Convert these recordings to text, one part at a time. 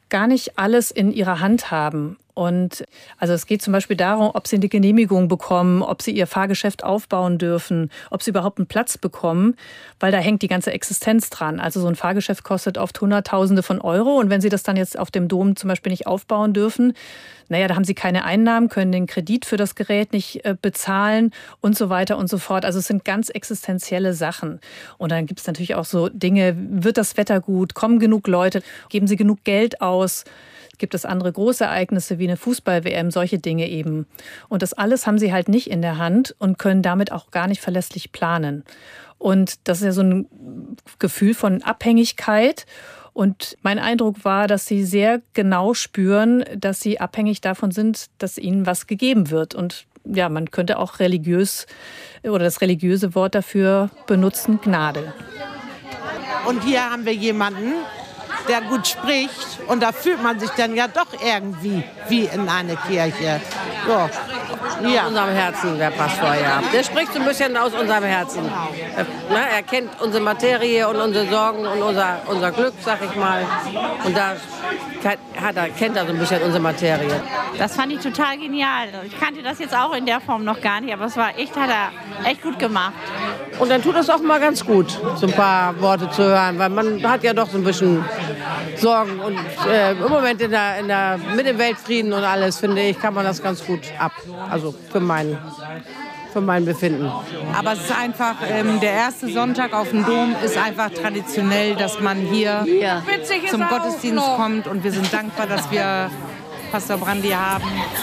gar nicht alles in ihrer Hand haben. Und also es geht zum Beispiel darum, ob sie eine Genehmigung bekommen, ob sie ihr Fahrgeschäft aufbauen dürfen, ob sie überhaupt einen Platz bekommen, weil da hängt die ganze Existenz dran. Also so ein Fahrgeschäft kostet oft Hunderttausende von Euro und wenn sie das dann jetzt auf dem Dom zum Beispiel nicht aufbauen dürfen, da haben sie keine Einnahmen, können den Kredit für das Gerät nicht bezahlen und so weiter und so fort. Also es sind ganz existenzielle Sachen. Und dann gibt es natürlich auch so Dinge, wird das Wetter gut, kommen genug Leute, geben sie genug Geld aus? Gibt es andere Großereignisse wie eine Fußball-WM, solche Dinge eben. Und das alles haben sie halt nicht in der Hand und können damit auch gar nicht verlässlich planen. Und das ist ja so ein Gefühl von Abhängigkeit. Und mein Eindruck war, dass sie sehr genau spüren, dass sie abhängig davon sind, dass ihnen was gegeben wird. Und ja, man könnte auch religiös oder das religiöse Wort dafür benutzen, Gnade. Und hier haben wir jemanden, der gut spricht und da fühlt man sich dann ja doch irgendwie wie in einer Kirche. So. Ja. Aus unserem Herzen, der Pastor, ja. Der spricht so ein bisschen aus unserem Herzen. Er kennt unsere Materie und unsere Sorgen und unser Glück, sag ich mal. Und da kennt er so ein bisschen unsere Materie. Das fand ich total genial. Ich kannte das jetzt auch in der Form noch gar nicht, aber es war hat er echt gut gemacht. Und dann tut es auch mal ganz gut, so ein paar Worte zu hören, weil man hat ja doch so ein bisschen Sorgen. Und im Moment mit dem Weltfrieden und alles, finde ich, kann man das ganz gut ab. Also für mein Befinden. Aber es ist einfach, der erste Sonntag auf dem Dom ist einfach traditionell, dass man hier zum Gottesdienst kommt. Und wir sind dankbar, dass wir Pastor Brandi haben.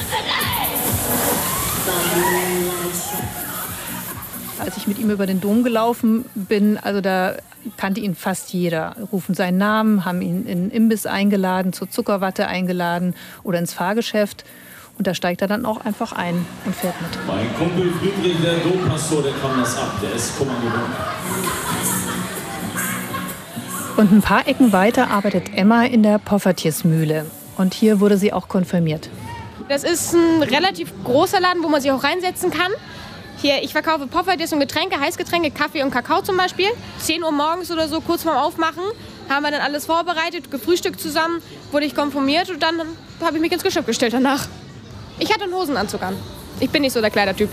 Als ich mit ihm über den Dom gelaufen bin, also da kannte ihn fast jeder. Rufen seinen Namen, haben ihn in den Imbiss eingeladen, zur Zuckerwatte eingeladen oder ins Fahrgeschäft. Und da steigt er dann auch einfach ein und fährt mit. Mein Kumpel Friedrich, der Dompastor, der kann das ab. Der ist Kommandant. Und ein paar Ecken weiter arbeitet Emma in der Poffertiersmühle. Und hier wurde sie auch konfirmiert. Das ist ein relativ großer Laden, wo man sich auch reinsetzen kann. Hier, ich verkaufe Poffertjes und Getränke, Heißgetränke, Kaffee und Kakao zum Beispiel. 10 Uhr morgens oder so, kurz vorm Aufmachen, haben wir dann alles vorbereitet, gefrühstückt zusammen, wurde ich konfirmiert und dann habe ich mich ins Geschäft gestellt danach. Ich hatte einen Hosenanzug an. Ich bin nicht so der Kleidertyp.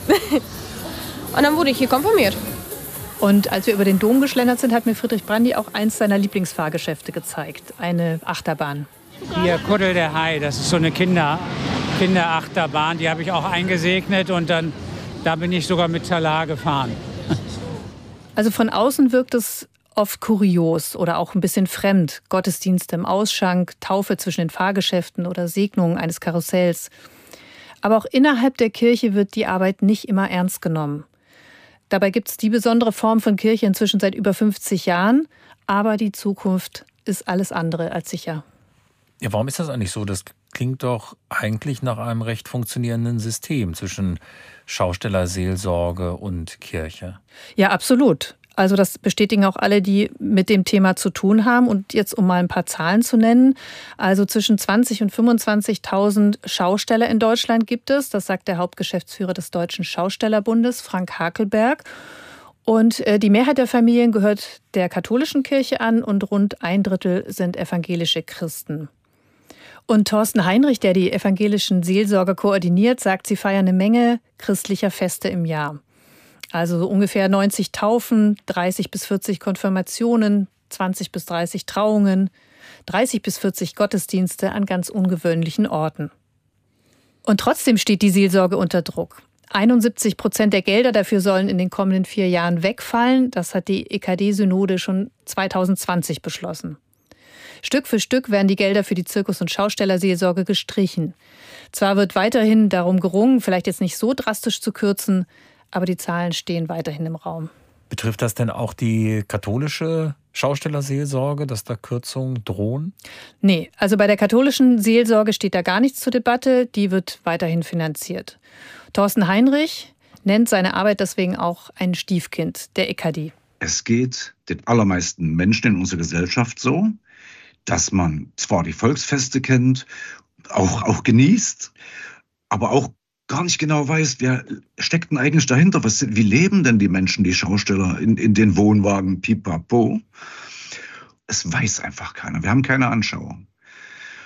Und dann wurde ich hier konfirmiert. Und als wir über den Dom geschlendert sind, hat mir Friedrich Brandi auch eins seiner Lieblingsfahrgeschäfte gezeigt. Eine Achterbahn. Hier, Kuddel der Hai, das ist so eine Kinderachterbahn. Die habe ich auch eingesegnet und da bin ich sogar mit Talar gefahren. Also von außen wirkt es oft kurios oder auch ein bisschen fremd. Gottesdienste im Ausschank, Taufe zwischen den Fahrgeschäften oder Segnungen eines Karussells. Aber auch innerhalb der Kirche wird die Arbeit nicht immer ernst genommen. Dabei gibt es die besondere Form von Kirche inzwischen seit über 50 Jahren. Aber die Zukunft ist alles andere als sicher. Ja, warum ist das eigentlich so? Das klingt doch eigentlich nach einem recht funktionierenden System zwischen Schaustellerseelsorge und Kirche. Ja, absolut. Also das bestätigen auch alle, die mit dem Thema zu tun haben. Und jetzt, um mal ein paar Zahlen zu nennen, also zwischen 20.000 und 25.000 Schausteller in Deutschland gibt es. Das sagt der Hauptgeschäftsführer des Deutschen Schaustellerbundes, Frank Hakelberg. Und die Mehrheit der Familien gehört der katholischen Kirche an und rund 1/3 sind evangelische Christen. Und Thorsten Heinrich, der die evangelischen Seelsorger koordiniert, sagt, sie feiern eine Menge christlicher Feste im Jahr. Also so ungefähr 90 Taufen, 30 bis 40 Konfirmationen, 20 bis 30 Trauungen, 30 bis 40 Gottesdienste an ganz ungewöhnlichen Orten. Und trotzdem steht die Seelsorge unter Druck. 71% der Gelder dafür sollen in den kommenden 4 Jahren wegfallen. Das hat die EKD-Synode schon 2020 beschlossen. Stück für Stück werden die Gelder für die Zirkus- und Schaustellerseelsorge gestrichen. Zwar wird weiterhin darum gerungen, vielleicht jetzt nicht so drastisch zu kürzen, aber die Zahlen stehen weiterhin im Raum. Betrifft das denn auch die katholische Schaustellerseelsorge, dass da Kürzungen drohen? Nee, also bei der katholischen Seelsorge steht da gar nichts zur Debatte. Die wird weiterhin finanziert. Thorsten Heinrich nennt seine Arbeit deswegen auch ein Stiefkind der EKD. Es geht den allermeisten Menschen in unserer Gesellschaft so, dass man zwar die Volksfeste kennt, auch genießt, aber auch gar nicht genau weiß, wer steckt denn eigentlich dahinter? Wie leben denn die Menschen, die Schausteller in den Wohnwagen, pipapo? Es weiß einfach keiner. Wir haben keine Anschauung.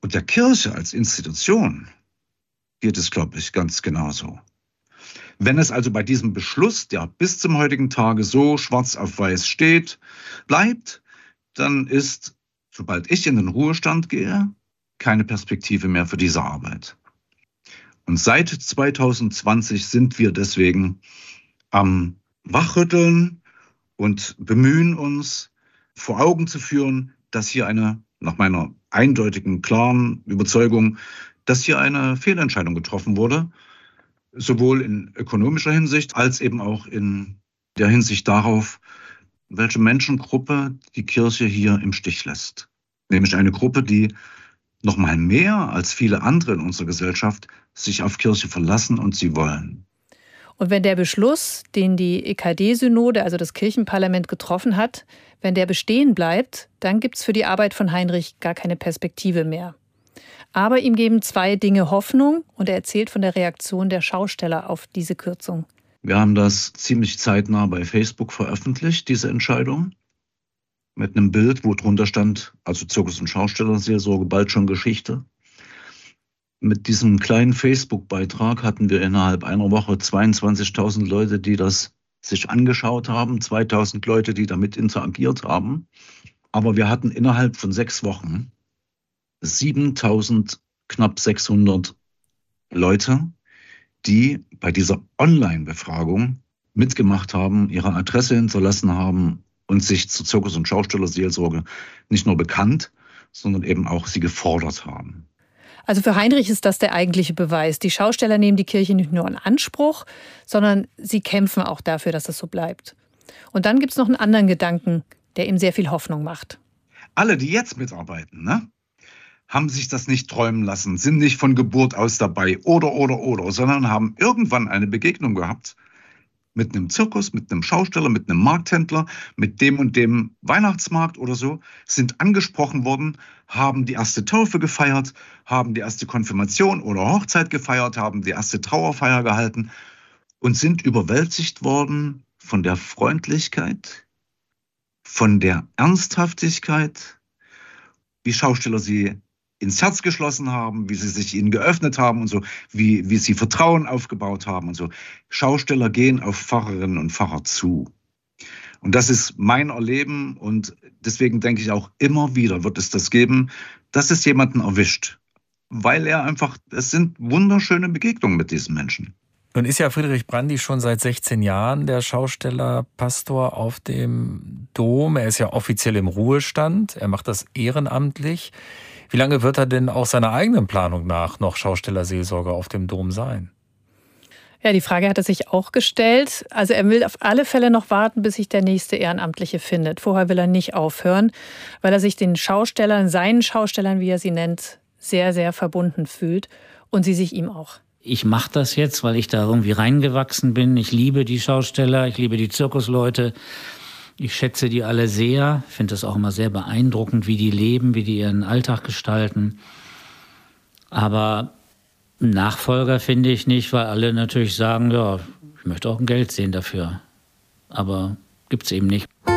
Und der Kirche als Institution geht es, glaube ich, ganz genauso. Wenn es also bei diesem Beschluss, der bis zum heutigen Tage so schwarz auf weiß steht, bleibt, dann ist, sobald ich in den Ruhestand gehe, keine Perspektive mehr für diese Arbeit. Und seit 2020 sind wir deswegen am Wachrütteln und bemühen uns, vor Augen zu führen, dass hier nach meiner eindeutigen, klaren Überzeugung, dass hier eine Fehlentscheidung getroffen wurde, sowohl in ökonomischer Hinsicht als eben auch in der Hinsicht darauf, welche Menschengruppe die Kirche hier im Stich lässt. Nämlich eine Gruppe, die noch mal mehr als viele andere in unserer Gesellschaft sich auf Kirche verlassen und sie wollen. Und wenn der Beschluss, den die EKD-Synode, also das Kirchenparlament, getroffen hat, wenn der bestehen bleibt, dann gibt es für die Arbeit von Heinrich gar keine Perspektive mehr. Aber ihm geben 2 Dinge Hoffnung und er erzählt von der Reaktion der Schausteller auf diese Kürzung. Wir haben das ziemlich zeitnah bei Facebook veröffentlicht, diese Entscheidung, mit einem Bild, wo drunter stand, also Zirkus- und Schaustellerseelsorge, bald schon Geschichte. Mit diesem kleinen Facebook-Beitrag hatten wir innerhalb einer Woche 22.000 Leute, die das sich angeschaut haben, 2.000 Leute, die damit interagiert haben. Aber wir hatten innerhalb von 6 Wochen 7.000, knapp 600 Leute, die bei dieser Online-Befragung mitgemacht haben, ihre Adresse hinterlassen haben und sich zur Zirkus- und Schaustellerseelsorge nicht nur bekannt, sondern eben auch sie gefordert haben. Also für Heinrich ist das der eigentliche Beweis. Die Schausteller nehmen die Kirche nicht nur in Anspruch, sondern sie kämpfen auch dafür, dass es so bleibt. Und dann gibt es noch einen anderen Gedanken, der ihm sehr viel Hoffnung macht. Alle, die jetzt mitarbeiten, haben sich das nicht träumen lassen, sind nicht von Geburt aus dabei oder, sondern haben irgendwann eine Begegnung gehabt mit einem Zirkus, mit einem Schausteller, mit einem Markthändler, mit dem und dem Weihnachtsmarkt oder so, sind angesprochen worden, haben die erste Taufe gefeiert, haben die erste Konfirmation oder Hochzeit gefeiert, haben die erste Trauerfeier gehalten und sind überwältigt worden von der Freundlichkeit, von der Ernsthaftigkeit, wie Schausteller sie ins Herz geschlossen haben, wie sie sich ihnen geöffnet haben und so, wie sie Vertrauen aufgebaut haben und so. Schausteller gehen auf Pfarrerinnen und Pfarrer zu. Und das ist mein Erleben und deswegen denke ich auch immer wieder wird es das geben, dass es jemanden erwischt. Weil es sind wunderschöne Begegnungen mit diesen Menschen. Nun ist ja Friedrich Brandi schon seit 16 Jahren der Schaustellerpastor auf dem Dom. Er ist ja offiziell im Ruhestand. Er macht das ehrenamtlich. Wie lange wird er denn auch seiner eigenen Planung nach noch Schaustellerseelsorger auf dem Dom sein? Ja, die Frage hat er sich auch gestellt. Also er will auf alle Fälle noch warten, bis sich der nächste Ehrenamtliche findet. Vorher will er nicht aufhören, weil er sich den Schaustellern, seinen Schaustellern, wie er sie nennt, sehr, sehr verbunden fühlt und sie sich ihm auch. Ich mache das jetzt, weil ich da irgendwie reingewachsen bin. Ich liebe die Schausteller, ich liebe die Zirkusleute. Ich schätze die alle sehr, finde es auch immer sehr beeindruckend, wie die leben, wie die ihren Alltag gestalten. Aber Nachfolger finde ich nicht, weil alle natürlich sagen, ja, ich möchte auch ein Geld sehen dafür. Aber gibt's eben nicht.